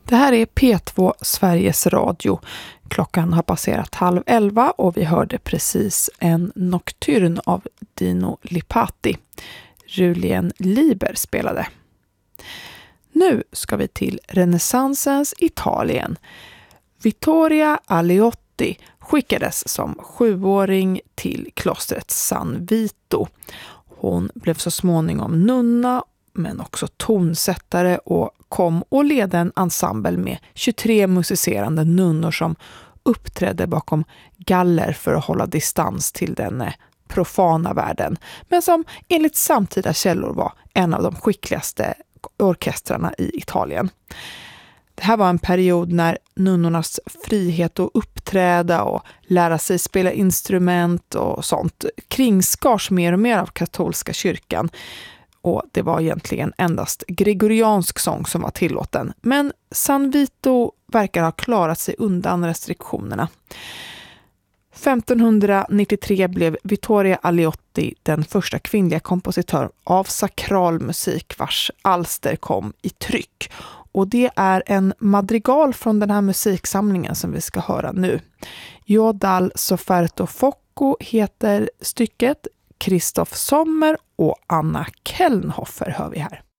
Det här är P2 Sveriges Radio. Klockan har passerat 10:30 och vi hörde precis en nocturn av Dino Lipati. Julien Lieber spelade. Nu ska vi till renässansens Italien. Vittoria Aliotti skickades som 7-åring till klostret San Vito. Hon blev så småningom nunna men också tonsättare och kom och ledde en ensemble med 23 musicerande nunnor som uppträdde bakom galler för att hålla distans till den profana världen, men som enligt samtida källor var en av de skickligaste orkestrarna i Italien. Det här var en period när nunnornas frihet att uppträda och lära sig spela instrument och sånt kringskars mer och mer av katolska kyrkan. Och det var egentligen endast gregoriansk sång som var tillåten. Men San Vito verkar ha klarat sig undan restriktionerna. 1593 blev Vittoria Aliotti den första kvinnliga kompositör av sakralmusik vars alster kom i tryck. Och det är en madrigal från den här musiksamlingen som vi ska höra nu. Io dal sofferto fuoco heter stycket. Christoph Sommer och Anna Kellnhofer hör vi här.